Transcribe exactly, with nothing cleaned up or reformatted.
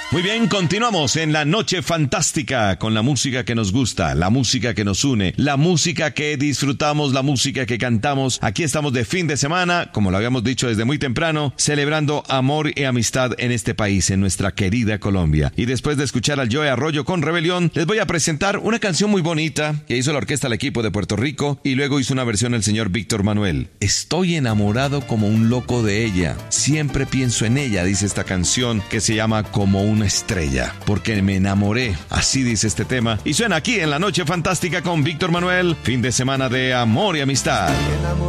Muy bien, continuamos en la noche fantástica con la música que nos gusta, la música que nos une, la música que disfrutamos, la música que cantamos. Aquí estamos de fin de semana, como lo habíamos dicho desde muy temprano, celebrando amor y amistad en este país, en nuestra querida Colombia. Y después de escuchar al Joe Arroyo con Rebelión, les voy a presentar una canción muy bonita que hizo la orquesta El Equipo de Puerto Rico y luego hizo una versión el señor Víctor Manuel. Estoy enamorado como un loco de ella, siempre pienso en ella, dice esta canción que se llama Como un una estrella, porque me enamoré, así dice este tema, y suena aquí en la noche fantástica con Víctor Manuel, fin de semana de amor y amistad.